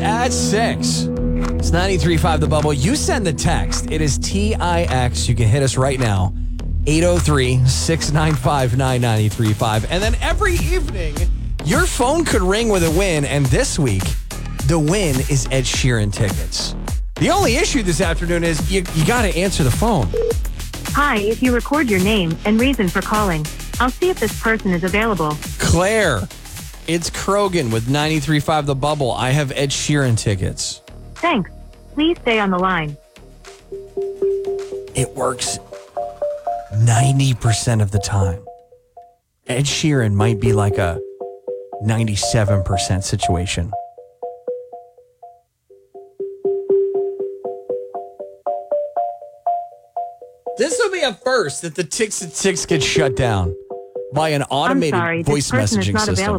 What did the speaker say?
at 6. It's 93.5 The Bubble. You send the text. It is TIX. You can hit us right now. 803-695-9935. And then every evening, your phone could ring with a win. And this week, the win is Ed Sheeran tickets. The only issue this afternoon is you got to answer the phone. Hi, if you record your name and reason for calling, I'll see if this person is available. Claire, it's Krogan with 93.5 The Bubble. I have Ed Sheeran tickets. Thanks. Please stay on the line. It works 90% of the time. Ed Sheeran might be like a 97% situation. This will be a first that the Tix at 6 gets shut down by an automated voice messaging system.